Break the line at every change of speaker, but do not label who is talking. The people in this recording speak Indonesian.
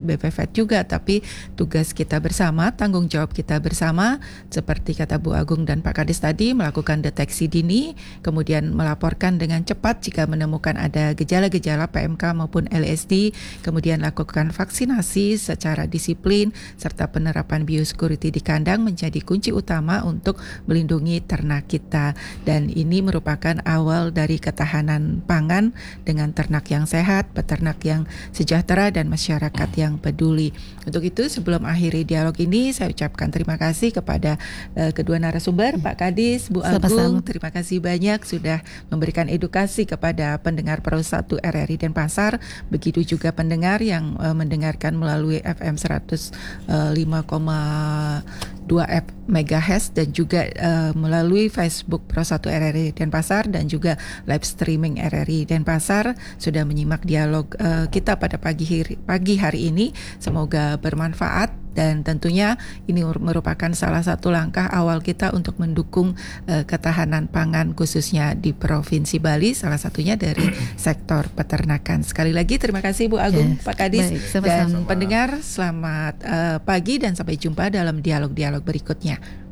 BPVET juga, tapi tugas kita bersama, tanggung jawab kita bersama, seperti kata Bu Agung dan Pak Kadis tadi, melakukan deteksi dini, kemudian melaporkan dengan cepat jika menemukan ada gejala-gejala PMK maupun LSD, kemudian lakukan vaksinasi secara disiplin, serta penerapan biosecurity di kandang menjadi kunci utama untuk melindungi ternak kita. Dan ini merupakan awal dari ketahanan pangan dengan ternak yang sehat, peternak yang sejahtera, dan masyarakat yang peduli. Untuk itu, sebelum akhiri dialog ini, saya ucapkan terima kasih kepada kedua narasumber, Pak Kadis, Bu Agung. Terima kasih banyak sudah memberikan edukasi kepada pendengar Pro 1 RRI Denpasar, begitu juga pendengar yang mendengarkan melalui FM 105,2 MHz dan juga melalui Facebook Pro 1 RRI Denpasar dan juga live streaming RRI Denpasar sudah menyimak dialog kita pada pagi hari ini. Semoga bermanfaat dan tentunya ini merupakan salah satu langkah awal kita untuk mendukung ketahanan pangan khususnya di Provinsi Bali, salah satunya dari sektor peternakan. Sekali lagi terima kasih Bu Agung, Pak Kadis, dan pendengar selamat pagi dan sampai jumpa dalam dialog-dialog berikutnya.